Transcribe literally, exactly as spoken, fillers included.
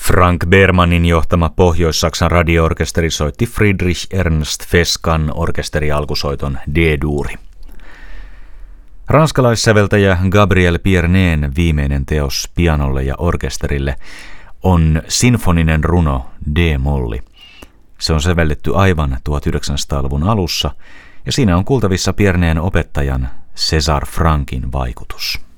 Frank Bermanin johtama Pohjois-Saksan radio-orkesteri soitti Friedrich Ernst Feskan orkesteri-alkusoiton D-duuri. Ranskalaissäveltäjä Gabriel Pierneen viimeinen teos pianolle ja orkesterille on sinfoninen runo D-molli. Se on sävelletty aivan tuhatyhdeksänsataaluvun alussa ja siinä on kuultavissa Pierneen opettajan César Frankin vaikutus.